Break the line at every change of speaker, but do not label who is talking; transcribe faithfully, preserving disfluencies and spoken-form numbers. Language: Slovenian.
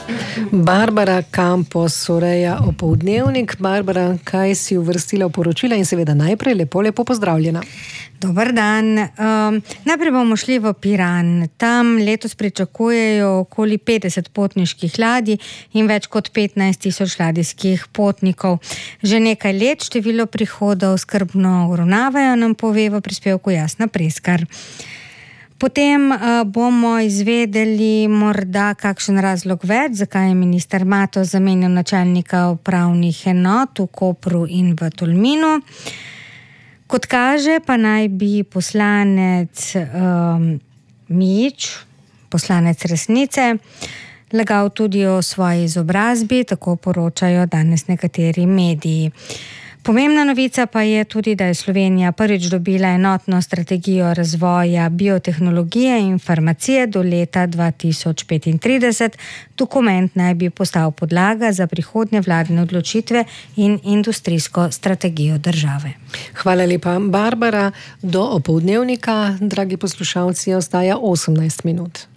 Barbara Campos ureja Opoldnevnik. Barbara, kaj si uvrstila v poročila in seveda najprej lepo, lepo pozdravljena.
Dober dan. Um, najprej bomo šli v Piran. Tam letos pričakujejo okoli petdeset potniških ladij in več kot petnajst tisoč ladijskih potnikov. Že nekaj let število prihodov skrbno uravnavajo, nam pove v prispevku Jasna Preskar. Potem uh, bomo izvedeli morda kakšen razlog več, zakaj je minister Mato zamenjal načelnika upravnih enot v Kopru in v Tolminu. Kot kaže, pa naj bi poslanec um, Mijič, poslanec Resnice, lagal tudi o svoji izobrazbi, tako poročajo danes nekateri mediji. Pomembna novica pa je tudi, da je Slovenija prvič dobila enotno strategijo razvoja biotehnologije in farmacije do leta dva tisoč petintrideset. Dokument naj bi postal podlaga za prihodnje vladne odločitve in industrijsko strategijo države.
Hvala lepa, Barbara. Do opoldnevnika, dragi poslušalci, ostaja osemnajst minut.